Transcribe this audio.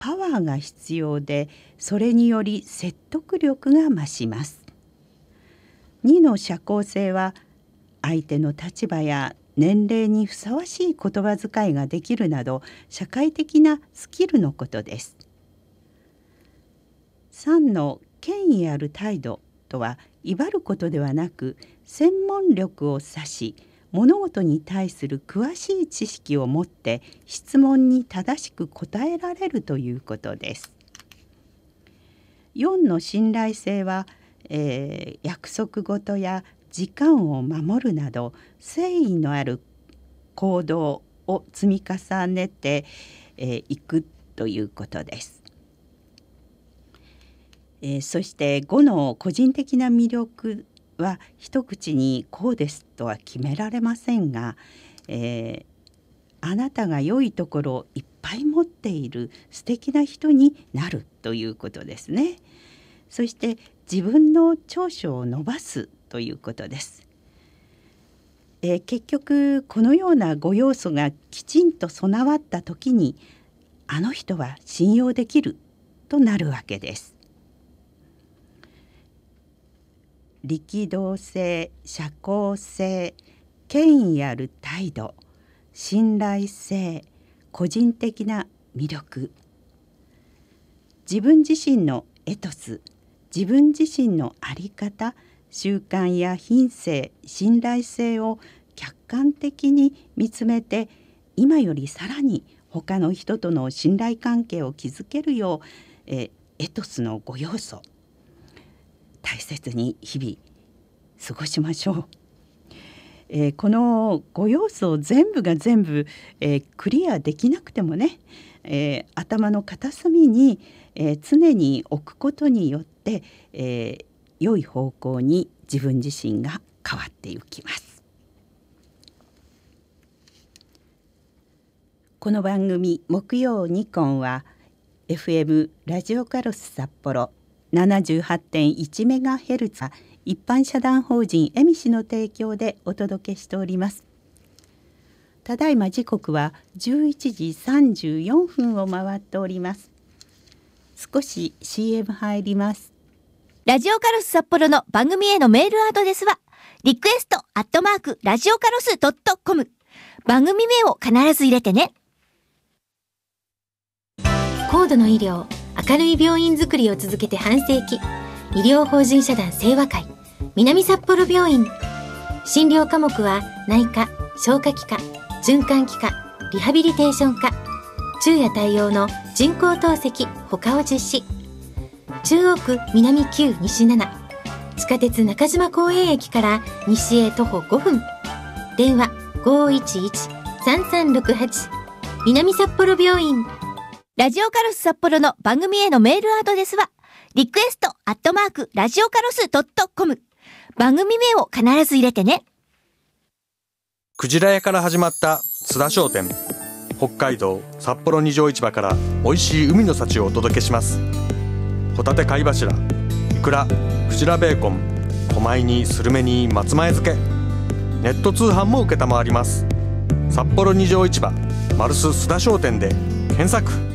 パワーが必要で、それにより説得力が増します。2の社交性は相手の立場や年齢にふさわしい言葉遣いができるなど社会的なスキルのことです。3の権威ある態度とは威張ることではなく、専門力を指し、物事に対する詳しい知識を持って質問に正しく答えられるということです。4の信頼性は、約束事や時間を守るなど誠意のある行動を積み重ねていくということです。そして5の個人的な魅力は一口にこうですとは決められませんが、あなたが良いところをいっぱい持っている素敵な人になるということですね。そして自分の長所を伸ばすということです。結局このような5要素がきちんと備わった時に、あの人は信用できるとなるわけです。力道性、社交性、権威ある態度、信頼性、個人的な魅力、自分自身のエトス、自分自身の在り方、習慣や品性、信頼性を客観的に見つめて、今よりさらに他の人との信頼関係を築けるよう、エトスの5要素大切に日々過ごしましょう。この5要素を全部が全部、クリアできなくてもね、頭の片隅に、常に置くことによって、良い方向に自分自身が変わっていきます。この番組木曜ニコンは FM ラジオカロス札幌 78.1 メガヘルツ一般社団法人エミシの提供でお届けしております。ただいま時刻は11時34分を回っております。少し CM 入ります。 ラジオカロス札幌の番組へのメールアドレスはリクエストラジオカロス.com。 番組名を必ず入れてね。 高度の医療、明るい病院づくりを続けて半世紀、医療法人社団清和会南札幌病院。診療科目は内科、消化器科、循環器科、リハビリテーション科、昼夜対応の人工透析他を実施。中央区南9西7、地下鉄中島公園駅から西へ徒歩5分。電話 511-3368 南札幌病院。 ラジオカロス札幌の番組へのメールアドレスはリクエストラジオカロス.com。 番組名を必ず入れてね。 クジラ屋から始まった津田商店。北海道札幌二条市場から美味しい海の幸をお届けします。ホタテ貝柱、イクラ、クジラベーコン、狛江にスルメに松前漬け。ネット通販も承ります。札幌二条市場マルス津田商店で検索。